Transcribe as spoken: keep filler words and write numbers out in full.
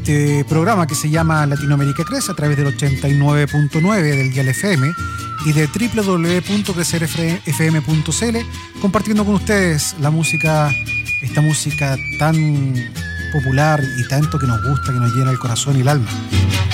Este programa que se llama Latinoamérica Crece a través del ochenta y nueve punto nueve del Dial F M y de doble u doble u doble u punto crecer f m punto c l, compartiendo con ustedes la música, esta música tan popular y tanto que nos gusta, que nos llena el corazón y el alma.